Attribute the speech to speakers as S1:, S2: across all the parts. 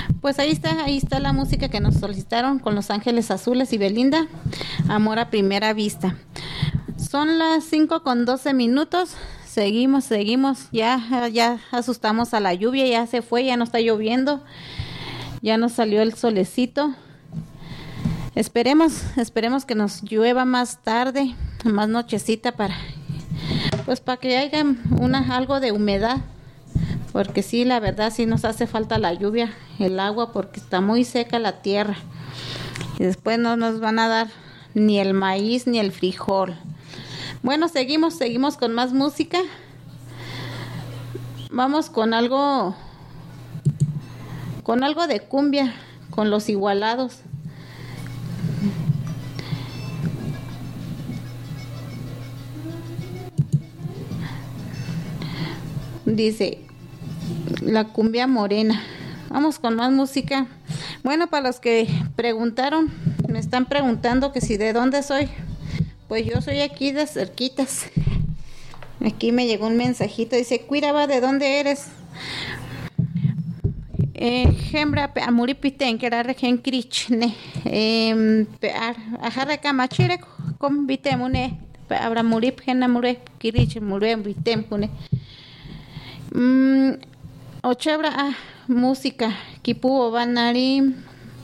S1: Pues ahí está la música que nos solicitaron con Los Ángeles Azules y Belinda, Amor a Primera Vista. Son las 5:12. Seguimos, ya asustamos a la lluvia, ya se fue, ya no está lloviendo, ya nos salió el solecito. Esperemos que nos llueva más tarde, más nochecita para que haya algo de humedad, porque sí, la verdad sí nos hace falta la lluvia, el agua, porque está muy seca la tierra. Y después no nos van a dar ni el maíz ni el frijol. Bueno, seguimos con más música. Vamos con algo de cumbia, con Los Igualados. Dice la cumbia morena. Vamos con más música. Bueno, para los que preguntaron, me están preguntando que si de dónde soy. Pues yo soy aquí de cerquitas. Aquí me llegó un mensajito, dice, Cuiraba, ¿de dónde eres? Hembra pe amuripiten que era regen krichne. Ajarra kamachire com vitemune. Abra murip gena mure kirich mure vitemune. Ochebra música kipu banari.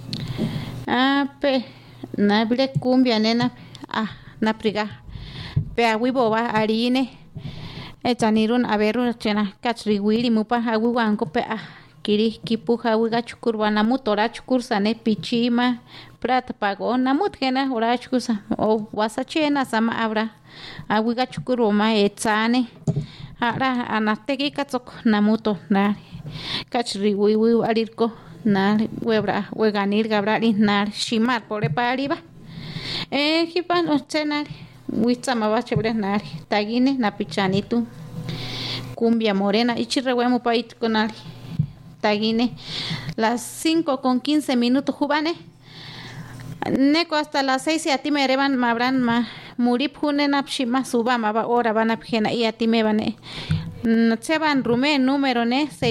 S1: Pe nable cumbia nena. Napriga peawibo ba arine echanirun averun chena kachriwiri mupa hawiwanko pe kiri kipu hawiga chukurbana mutora chukursane pichima prat pago namut gena ora chukusa o wasachena sama abra hawiga chukuroma echane ara anategi katsok namuto na kachriwiwi arirko na webra weganir gabrari na shimar pore pa arriba. Hipan ochenari huitzamaba chebrenari tagine napichanitu cumbia morena ichirrehuemo pait conari tagine las 5:15 jubane neko hasta las 6 y a ti me reban mabran ma murip junenap shima subama ba ora van a pjena y a ti me van Seban Rumé, número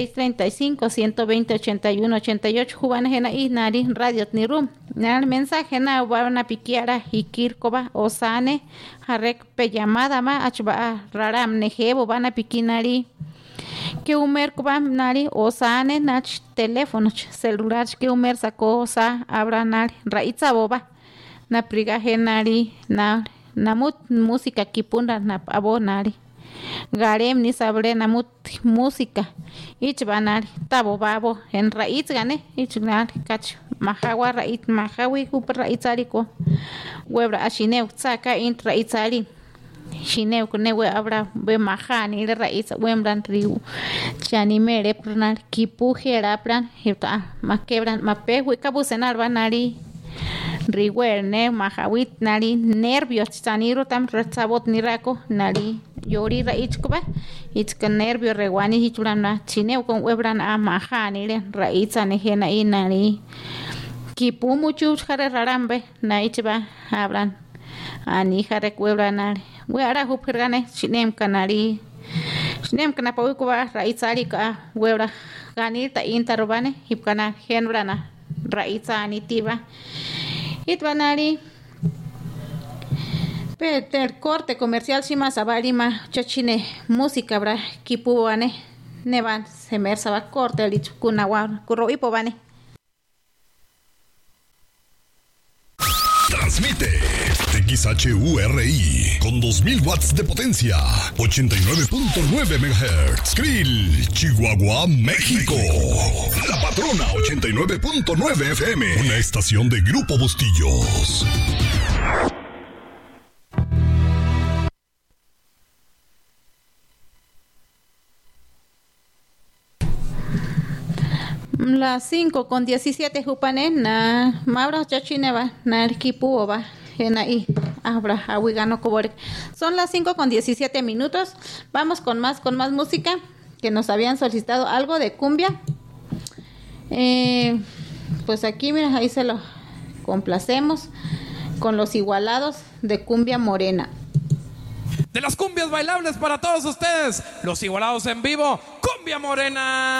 S1: 635-120-81-88 jubane jena y nari radio tnirum el mensaje na van a piquiara hikirkoba osane harek pe llamada ma achba raram nejebo van a piquinari que umer koba nari osane nach teléfono celular que umer sacó osa abra nari raitza boba na priga genari na namut música kipunda na abonari Garem ni sabre namut música ich banari tabo babo en raíz gane ich nar kach mahawa raíz mahawi kup raízariko webra ashineu tsaka int raízari shineu knewe abra be mahani le raíz wembran riu chani mere prunar kipujera plan hita makebran mapehui kabusenar banari riwerne mahawit nari nervios saniro tam ratsabot nirako nari yori raíz kuba itzka nervio rewani hichurana chineu con webran mahani le raíz anejena inari kipu muchu jare rarambe naichba hablan ani jare webran wera hupirgane chinem kanari chinem kana paukuba raíz arika webra ganita interrobane hipkana genbrana raíz anitiba itbanari Peter corte comercial shima sabarima chachine música bra kipuane nevan semer saba corte lichukunawa kurroipo bane.
S2: Transmite XHURI con 2000 watts de potencia, 89.9 MHz, Krill, Chihuahua, México. La Patrona 89.9 FM, una estación de Grupo Bustillos.
S1: Las 5:17 jupane na mabra chachineva na kipuova genai abra awigano kobore. Son las 5:17. Vamos con más música que nos habían solicitado algo de cumbia. Pues aquí mira, ahí se lo complacemos con Los Igualados de cumbia morena.
S3: De las cumbias bailables para todos ustedes, Los Igualados en vivo, cumbia morena.